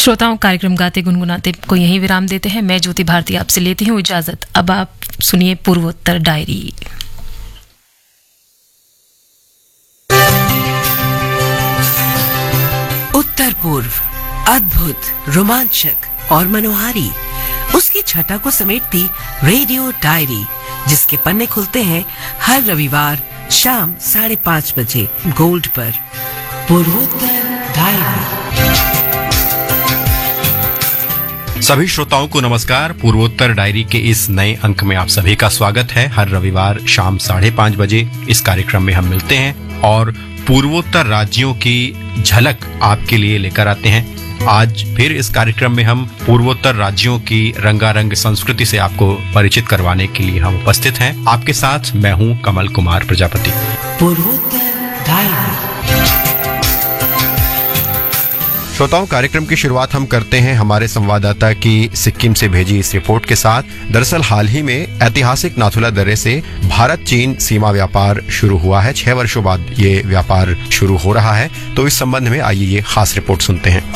श्रोताओं, कार्यक्रम गाते गुनगुनाते को यहीं विराम देते हैं। मैं ज्योति भारती आपसे लेती हूँ इजाजत। अब आप सुनिए पूर्वोत्तर डायरी। उत्तर पूर्व अद्भुत, रोमांचक और मनोहारी, उसकी छटा को समेटती रेडियो डायरी, जिसके पन्ने खुलते हैं हर रविवार शाम 5:30 बजे गोल्ड पर। पूर्वोत्तर डायरी। सभी श्रोताओं को नमस्कार। पूर्वोत्तर डायरी के इस नए अंक में आप सभी का स्वागत है। हर रविवार शाम 5:30 बजे इस कार्यक्रम में हम मिलते हैं और पूर्वोत्तर राज्यों की झलक आपके लिए लेकर आते हैं। आज फिर इस कार्यक्रम में हम पूर्वोत्तर राज्यों की रंगारंग संस्कृति से आपको परिचित करवाने के लिए हम उपस्थित हैं। आपके साथ मैं हूं कमल कुमार प्रजापति। पूर्वोत्तर डायरी। श्रोताओं, कार्यक्रम की शुरुआत हम करते हैं हमारे संवाददाता की सिक्किम से भेजी इस रिपोर्ट के साथ। दरअसल हाल ही में ऐतिहासिक नाथुला दर्रे से भारत चीन सीमा व्यापार शुरू हुआ है। 6 वर्षों बाद ये व्यापार शुरू हो रहा है। तो इस संबंध में आइए ये खास रिपोर्ट सुनते हैं।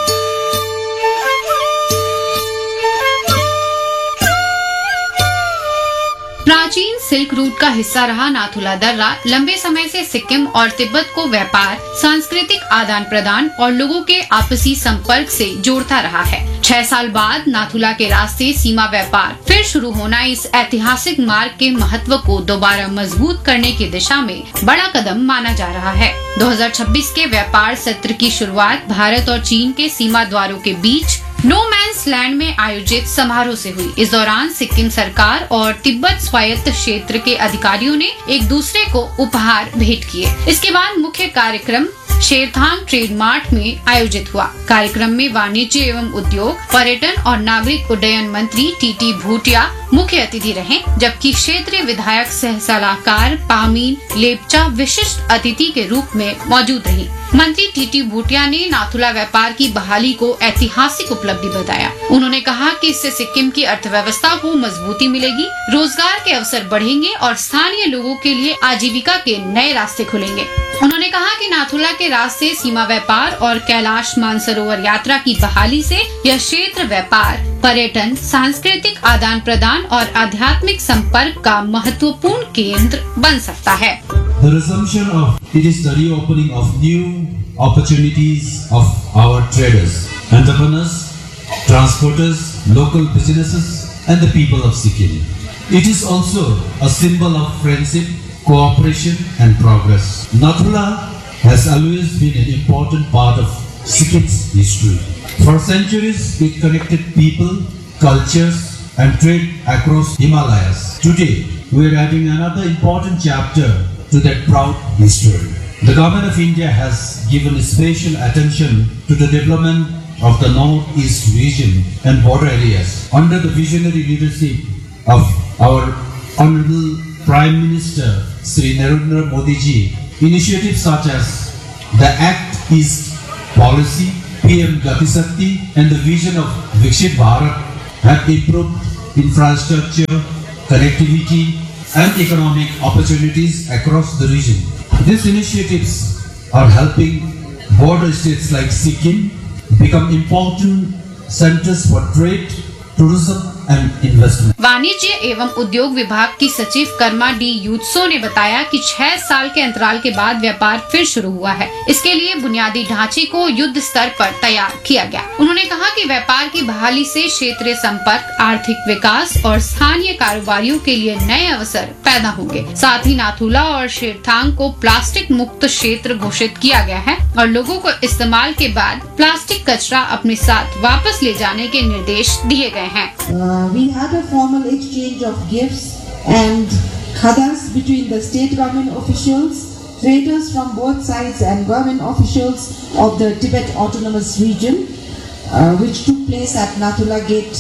प्राचीन सिल्क रूट का हिस्सा रहा नाथुला दर्रा लंबे समय से सिक्किम और तिब्बत को व्यापार, सांस्कृतिक आदान प्रदान और लोगों के आपसी संपर्क से जोड़ता रहा है। 6 साल बाद नाथुला के रास्ते सीमा व्यापार फिर शुरू होना इस ऐतिहासिक मार्ग के महत्व को दोबारा मजबूत करने की दिशा में बड़ा कदम माना जा रहा है। 2026 के व्यापार सत्र की शुरुआत भारत और चीन के सीमा द्वारों के बीच नो मैंस लैंड में आयोजित समारोह से हुई। इस दौरान सिक्किम सरकार और तिब्बत स्वायत्त क्षेत्र के अधिकारियों ने एक दूसरे को उपहार भेंट किए। इसके बाद मुख्य कार्यक्रम शेरथांग ट्रेड मार्ट में आयोजित हुआ। कार्यक्रम में वाणिज्य एवं उद्योग, पर्यटन और नागरिक उड्डयन मंत्री टीटी भूटिया मुख्य अतिथि रहे, जबकि क्षेत्रीय विधायक सह सलाहकार पामीन लेपचा विशिष्ट अतिथि के रूप में मौजूद रही। मंत्री टीटी भूटिया ने नाथुला व्यापार की बहाली को ऐतिहासिक उपलब्धि बताया। उन्होंने कहा कि इससे सिक्किम की अर्थव्यवस्था को मजबूती मिलेगी, रोजगार के अवसर बढ़ेंगे और स्थानीय लोगों के लिए आजीविका के नए रास्ते खुलेंगे। उन्होंने कहा कि नाथुला के रास्ते सीमा व्यापार और कैलाश मानसरोवर यात्रा की बहाली से यह क्षेत्र व्यापार, पर्यटन, सांस्कृतिक आदान प्रदान और आध्यात्मिक संपर्क का महत्वपूर्ण केंद्र बन सकता है। The resumption of it is the reopening of new opportunities of our traders, entrepreneurs, transporters, local businesses, and the people of Sikkim. It is also a symbol of friendship, cooperation, and progress. Nathula has always been an important part of Sikkim's history. For centuries, it connected people, cultures, and trade across Himalayas. Today, we are adding another important chapter to that proud history. The Government of India has given special attention to the development of the Northeast region and border areas. Under the visionary leadership of our Honorable Prime Minister Sri Narendra Modi ji, initiatives such as the Act East policy, PM Gati Shakti, and the vision of Viksit Bharat have improved infrastructure, connectivity, and economic opportunities across the region. These initiatives are helping border states like Sikkim become important centers for trade, tourism, and investment. वाणिज्य एवं उद्योग विभाग की सचिव Karma D यूत्सो ने बताया कि 6 साल के अंतराल के बाद व्यापार फिर शुरू हुआ है। इसके लिए बुनियादी ढांचे को युद्ध स्तर पर तैयार किया गया। उन्होंने कहा कि व्यापार की बहाली से क्षेत्रीय संपर्क, आर्थिक विकास और स्थानीय कारोबारियों के लिए नए अवसर पैदा होंगे। साथ ही नाथुला और शेरथांग को प्लास्टिक मुक्त क्षेत्र घोषित किया गया है और लोगों को इस्तेमाल के बाद प्लास्टिक कचरा अपने साथ वापस ले जाने के निर्देश दिए गए हैं। We had a formal exchange of gifts and khadas between the state government officials, traders from both sides and government officials of the Tibet Autonomous Region, which took place at Nathula Gate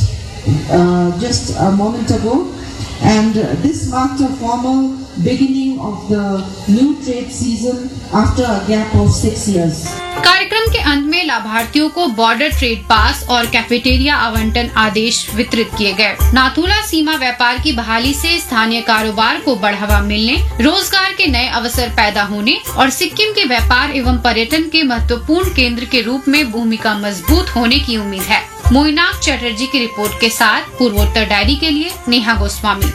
just a moment ago. And this marked a formal beginning of the new trade season after a gap of 6 years. कार्यक्रम के अंत में लाभार्थियों को border trade पास और cafeteria आवंटन आदेश वितरित किए गए। नाथुला सीमा व्यापार की बहाली से स्थानीय कारोबार को बढ़ावा मिलने, रोजगार के नए अवसर पैदा होने और सिक्किम के व्यापार एवं पर्यटन के महत्वपूर्ण केंद्र के रूप में भूमिका मजबूत होने की उम्मीद है। मोइनाक चटर्जी की रिपोर्ट के साथ पूर्वोत्तर डायरी के लिए नेहा गोस्वामी।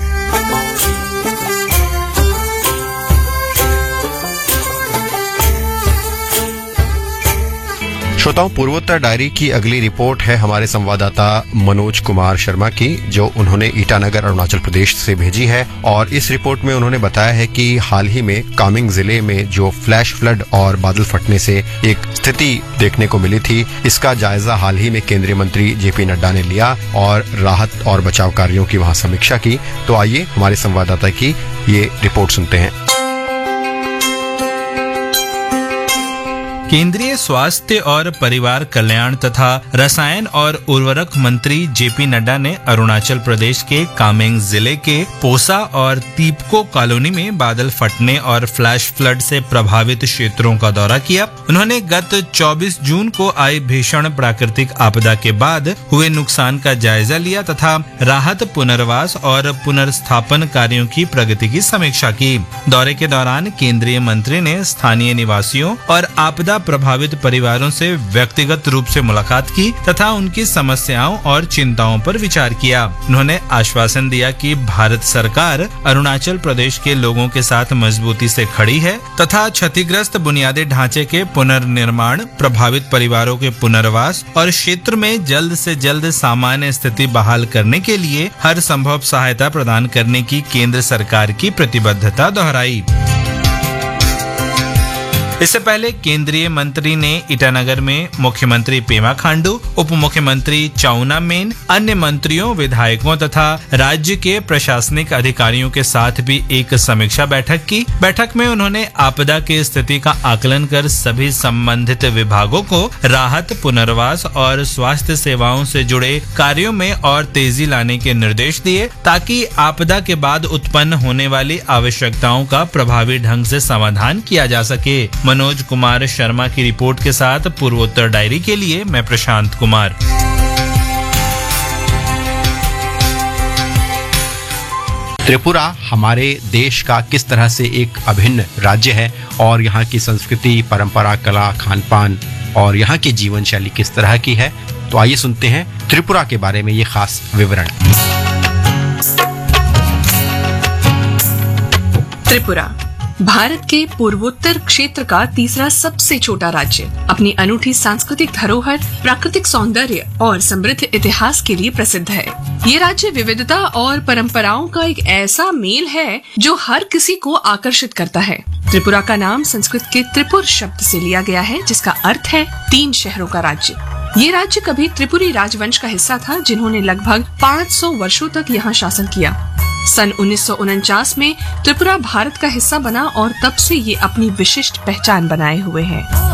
श्रोताओं, पूर्वोत्तर डायरी की अगली रिपोर्ट है हमारे संवाददाता मनोज कुमार शर्मा की, जो उन्होंने ईटानगर अरुणाचल प्रदेश से भेजी है। और इस रिपोर्ट में उन्होंने बताया है कि हाल ही में कामेंग जिले में जो फ्लैश फ्लड और बादल फटने से एक स्थिति देखने को मिली थी, इसका जायजा हाल ही में केंद्रीय मंत्री जेपी नड्डा ने लिया और राहत और बचाव कार्यों की वहां समीक्षा की। तो आइए हमारे संवाददाता की ये रिपोर्ट सुनते हैं। केंद्रीय स्वास्थ्य और परिवार कल्याण तथा रसायन और उर्वरक मंत्री जेपी नड्डा ने अरुणाचल प्रदेश के कामेंग जिले के पोसा और तीपको कॉलोनी में बादल फटने और फ्लैश फ्लड से प्रभावित क्षेत्रों का दौरा किया। उन्होंने गत 24 जून को आई भीषण प्राकृतिक आपदा के बाद हुए नुकसान का जायजा लिया तथा राहत, पुनर्वास और पुनर्स्थापन कार्यों की प्रगति की समीक्षा की। दौरे के दौरान केंद्रीय मंत्री ने स्थानीय निवासियों और आपदा प्रभावित परिवारों से व्यक्तिगत रूप से मुलाकात की तथा उनकी समस्याओं और चिंताओं पर विचार किया। उन्होंने आश्वासन दिया कि भारत सरकार अरुणाचल प्रदेश के लोगों के साथ मजबूती से खड़ी है तथा क्षतिग्रस्त बुनियादी ढांचे के पुनर्निर्माण, प्रभावित परिवारों के पुनर्वास और क्षेत्र में जल्द से जल्द सामान्य स्थिति बहाल करने के लिए हर संभव सहायता प्रदान करने की केंद्र सरकार की प्रतिबद्धता दोहराई। इससे पहले केंद्रीय मंत्री ने ईटानगर में मुख्यमंत्री पेमा खांडू, उप मुख्यमंत्री चाउना मेन, अन्य मंत्रियों, विधायकों तथा राज्य के प्रशासनिक अधिकारियों के साथ भी एक समीक्षा बैठक की। बैठक में उन्होंने आपदा की स्थिति का आकलन कर सभी संबंधित विभागों को राहत, पुनर्वास और स्वास्थ्य सेवाओं से जुड़े कार्यों में और तेजी लाने के निर्देश दिए ताकि आपदा के बाद उत्पन्न होने वाली आवश्यकताओं का प्रभावी ढंग से समाधान किया जा सके। मनोज कुमार शर्मा की रिपोर्ट के साथ पूर्वोत्तर डायरी के लिए मैं प्रशांत कुमार। त्रिपुरा हमारे देश का किस तरह से एक अभिन्न राज्य है और यहाँ की संस्कृति, परंपरा, कला, खान पान और यहाँ की जीवन शैली किस तरह की है, तो आइए सुनते हैं त्रिपुरा के बारे में ये खास विवरण। त्रिपुरा भारत के पूर्वोत्तर क्षेत्र का तीसरा सबसे छोटा राज्य अपनी अनूठी सांस्कृतिक धरोहर, प्राकृतिक सौंदर्य और समृद्ध इतिहास के लिए प्रसिद्ध है। ये राज्य विविधता और परंपराओं का एक ऐसा मेल है जो हर किसी को आकर्षित करता है। त्रिपुरा का नाम संस्कृत के त्रिपुर शब्द से लिया गया है, जिसका अर्थ है 3 शहरों का राज्य। ये राज्य कभी त्रिपुरी राजवंश का हिस्सा था, जिन्होंने लगभग 500 वर्षों तक यहाँ शासन किया। सन 1949 में त्रिपुरा भारत का हिस्सा बना और तब से ये अपनी विशिष्ट पहचान बनाए हुए है।